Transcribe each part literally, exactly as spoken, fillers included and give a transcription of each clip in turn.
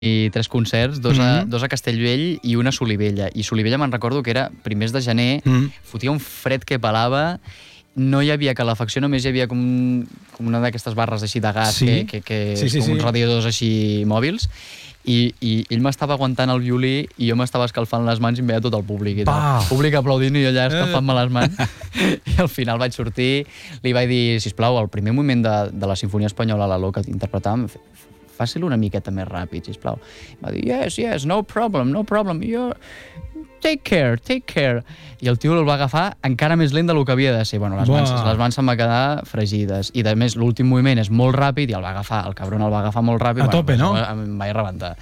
i tres concerts, dos a, mm-hmm. dos a Castellbell i un a Solivella. I Solivella me'n recordo que era primers de gener, mm-hmm. fotia un fred que pelava, no hi havia calefacció, només hi havia com, com una d'aquestes barres així de gas, sí? que, que, que sí, sí, com sí. uns radiadors així mòbils, i, i ell m'estava aguantant el violí i jo m'estava escalfant les mans i em veia tot el públic. I el públic aplaudint i jo allà escalfant-me les mans. I al final vaig sortir, li vaig dir, sisplau, el primer moment de, de la Sinfonia Espanyola, la Loca, que interpretàvem, faci-lo una miqueta més ràpid, sisplau. Va dir, yes, yes, no problem, no problem, you're... take care, take care. I el tio el va agafar encara més lent del que havia de ser. Bueno, les mans, les mans se'm va quedar fregides. I, a més, l'últim moviment és molt ràpid i el va agafar, el cabron el va agafar molt ràpid. A tope, bueno, no? Em vaig rebentar.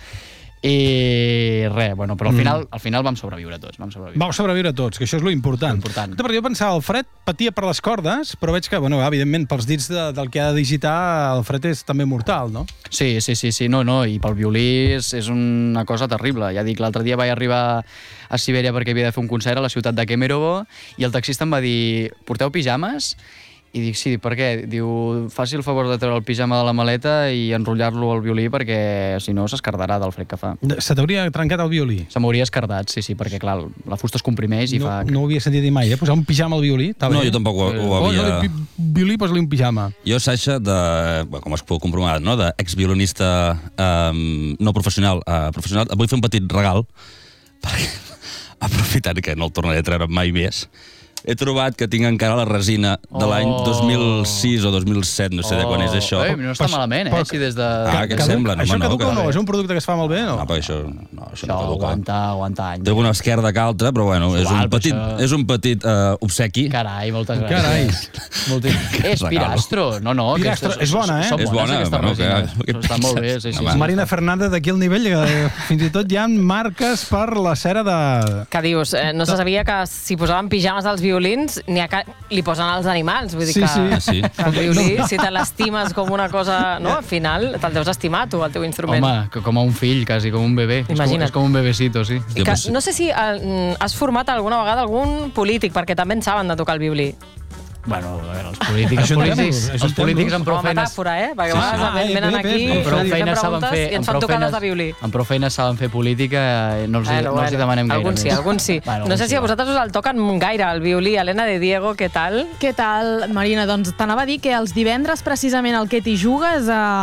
I res, bueno, però al final, mm. al final vam sobreviure tots. Vam sobreviure. Vam sobreviure tots, que això és lo important. important. Perquè jo pensava, el Fred patia per les cordes, però veig que, bueno, evidentment, pels dits de, del que ha de digitar, el Fred és també mortal, no? Sí, sí, sí, sí, no, no, i pel violí és, és una cosa terrible. Ja dic, l'altre dia vaig arribar a Sibèria perquè havia de fer un concert a la ciutat de Kemerovo i el taxista em va dir, porteu pijames? I dic, sí, per què? Diu, faci el favor de treure el pijama de la maleta i enrotllar-lo al violí perquè, si no, s'escardarà del fred que fa. Se t'hauria trencat el violí? Se m'hauria escardat, sí, sí, perquè, clar, la fusta es comprimeix i no, fa... No ho havia sentit dir mai, eh? Posar un pijama al violí? No, jo tampoc ho, ho havia... Oh, no, violí, posa-li un pijama. Jo, Sasha, de, com es pot comprovar, no? d'exviolinista um, no professional, uh, professional, et vull fer un petit regal, perquè, aprofitant que no el tornaré a treure mai més, he trobat que tinc encara la resina de l'any dos mil sis o dos mil set, no sé de quan és això. Ei, no està malament, eh? Si des de... Ah, què et sembla? Això caduca o no? És un producte que es fa molt bé, no? No, però això no, això no caduca. Aguanta, aguanta anys. Té una esquerda que altra, però bueno, és un petit, és un petit obsequi. Carai, moltes gràcies. Carai. És Pirastro. No, no. Pirastro, és bona, eh? És bona, bueno, que... Està molt bé, sí, sí. Marina Fernández, d'aquí al nivell, fins i tot hi ha marques per la cera de... Què dius? No se sabia que si posaven pijames als violins n'hi ha que li posen als animals. Vull dir sí, que, sí. que el violí, si te l'estimes com una cosa... No? Al final te'l deus estimar, tu, el teu instrument. Home, com a un fill, quasi, com un bebè. Imagina't. És com, és com un bebecito, sí. Que, no sé si has format alguna vegada algun polític, perquè també en saben de tocar el violí. Bueno, a veure, els polítics, els polítics, els polítics amb prou feines... Com a metàfora, eh? Perquè a vegades venen aquí amb prou feines saben fer... i ens fan tocades de violí. Amb prou feines saben fer política, no els, bueno, no els hi demanem gaire. Algun sí, algun sí. Bueno, no sé sí, si a vosaltres us el toquen gaire, el violí. Helena de Diego, què tal? Què tal, Marina? Doncs t'anava a dir que els divendres, precisament, el que t'hi jugues,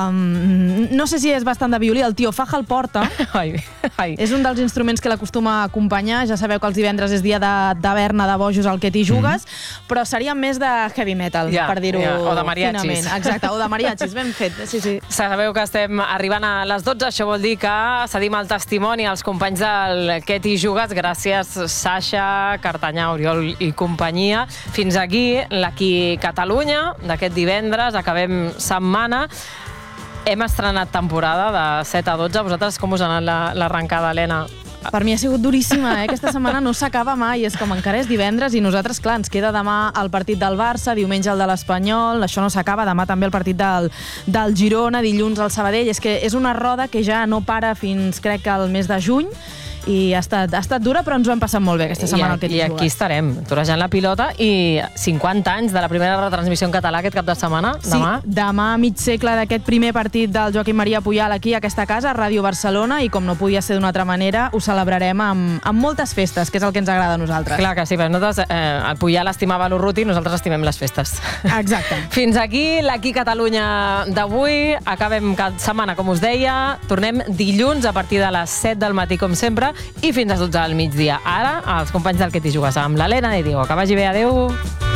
eh, no sé si és bastant de violí, el tio Faja el porta. Ai, ai. És un dels instruments que l'acostuma a acompanyar. Ja sabeu que els divendres és dia de taverna de bojos al que t'hi jugues, mm. però seria més de heavy metal. Ja, per dir-ho ja. O de mariachis. Finament. Exacte, o de mariachis, ben fet. Sí, sí. Sabeu que estem arribant a les dotze, això vol dir que cedim el testimoni als companys del Què t'hi jugues. Gràcies, Sasha, Cartanyà, Oriol i companyia. Fins aquí l'Aquí Catalunya d'aquest divendres. Acabem setmana. Hem estrenat temporada de set a dotze. Vosaltres com us ha anat l'arrencada, Helena? Per mi ha sigut duríssima, eh? Aquesta setmana no s'acaba mai, és com encara és divendres i nosaltres, clar, ens queda demà el partit del Barça, diumenge el de l'Espanyol, això no s'acaba, demà també el partit del, del Girona, dilluns el Sabadell, és que és una roda que ja no para fins, crec que el mes de juny, i ha estat, ha estat dura, però ens ho hem passat molt bé aquesta setmana. I, i aquí estarem, torejant la pilota, i cinquanta anys de la primera retransmissió en català aquest cap de setmana, demà. Sí, demà mig segle d'aquest primer partit del Joaquim Maria Puyal aquí a aquesta casa, a Ràdio Barcelona, i com no podia ser d'una altra manera, ho celebrarem amb, amb moltes festes, que és el que ens agrada a nosaltres. Clar que sí, però nosaltres, eh, el Puyal estimava l'Urruti, nosaltres estimem les festes. Exacte. Fins aquí l'Aquí Catalunya d'avui, acabem cada setmana, com us deia, tornem dilluns a partir de les set del matí, com sempre, i fins a dotze del migdia. Ara, els companys del Què t'hi jugues amb l'Helena i Diego. Que vagi bé, adeu!